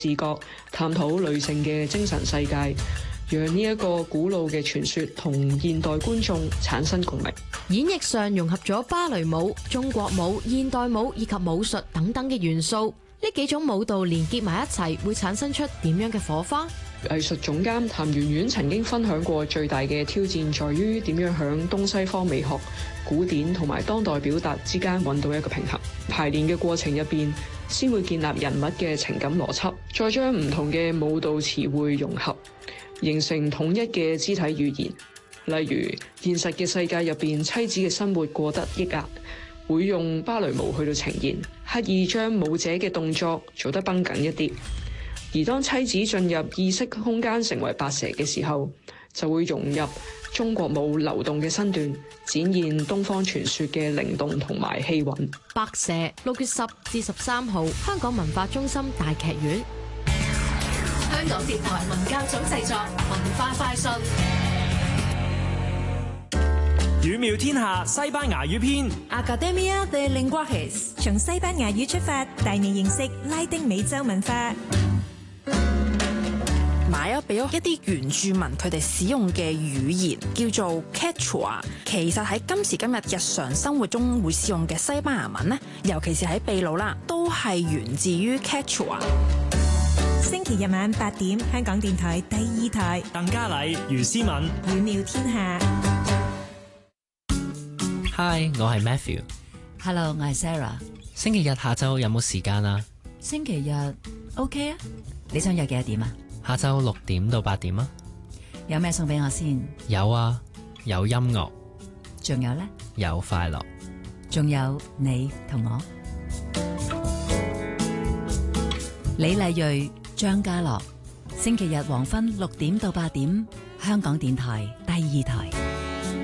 視覺，探討女性嘅精神世界，讓呢一個古老嘅傳說同現代觀眾產生共鳴。 演繹上融合咗芭蕾舞、中國舞、現代舞以及武術等等嘅元素，呢幾種舞蹈連結埋一齊，會產生出點樣嘅火花？ 藝術總監譚圓圓曾經分享過，最大嘅挑戰在於點樣響東西方美學、古典同埋當代表達之間揾到一個平衡。排練嘅過程入邊，先會建立人物嘅情感邏輯，再將唔同嘅舞蹈詞彙融合，形成統一嘅肢體語言。例如現實嘅世界入邊，妻子嘅生活過得抑壓，會用芭蕾舞去到呈現，刻意將舞者嘅動作做得繃緊一啲。而當妻子進入意識空間成為白蛇嘅時候，就會融入中國舞流動嘅身段，展現東方傳說嘅靈動同埋氣韻。 白蛇6月10至13號，香港文化中心大劇院。 香港電台文教組製作，文化快訊。 語妙天下西班牙語篇 Academia de Lenguajes 從西班牙語出發，帶你認識拉丁美洲文化。 買咗俾咗一啲原住民佢哋使用嘅語言叫做 Quechua， 其實喺今時今日日常生活中會使用嘅西班牙文呢，尤其是喺秘魯啦，都係源自於 Quechua。 星期日晚8點，香港電台第2台， 鄧嘉麗、余思敏， 語妙天下。 Hi， 我係 Matthew。Hello， 我係 Sarah。 星期日下晝有冇時間啊？ 星期日 OK 啊，你想約幾多點啊？ 下晝6點到8點啊。 有咩送俾我先？ 有啊，有音樂， 仲有呢？ 有快樂， 仲有你同我。李麗蕊、張家樂，星期日黃昏6點到8點，香港電台第2台。